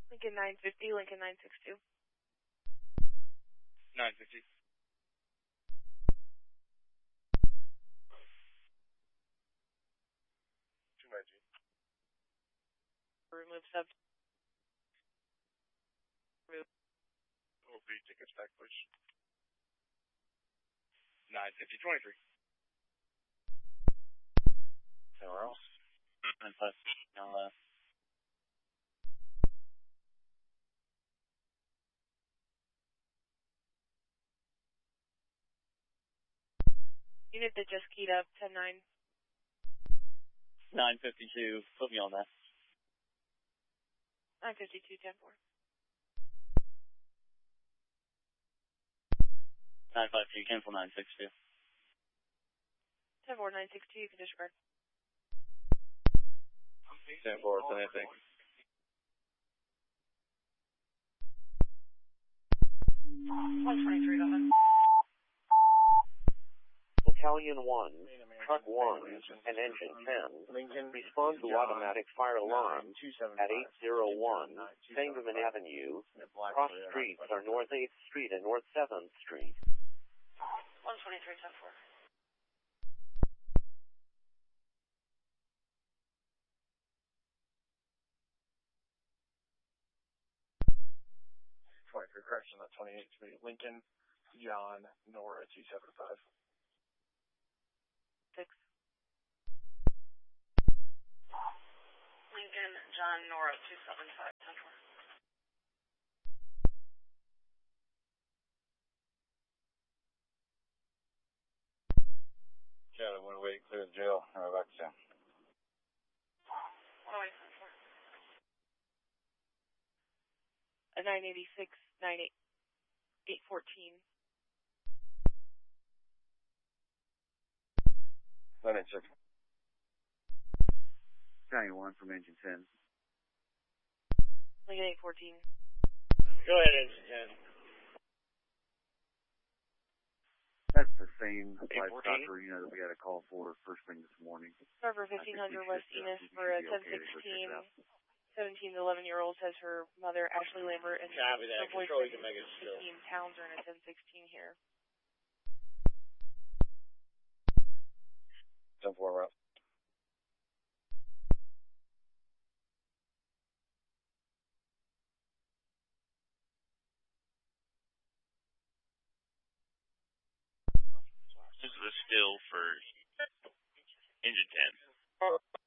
Lincoln 950, Lincoln 962. 950. Remove sub. Remove. OB tickets back, please. 950-23. Somewhere else. 9-5 on left. Unit that just keyed up, 10-9. 952, put me on that. 952, 10-4. 952, cancel 962. 10-4, 962, you can disregard. 10-4, it's anything. Battalion 1, Truck 1, and Engine 10 respond to automatic fire alarms at 801 Sangamon Avenue. Cross streets are North 8th Street and North 7th Street. 123, 10-4. Correction at 28th Street, Lincoln, John, Nora 275. 6. Lincoln, John, Nora 275, 10-4. Chad, I want to wait, clear the jail, and we're back to town. 108, 10-4. A 986, 814. 986. 91 from Engine 10. Lincoln 814. Go ahead, Engine 10. That's the same livestock arena that we had a call for first thing this morning. Server 1500 West Enos for a 1016. 17 to 11-year-old says her mother, Ashley Lambert, and her boyfriend, 15 pounds, are in a 1016 here. 10-4, route. This is a still for Engine 10.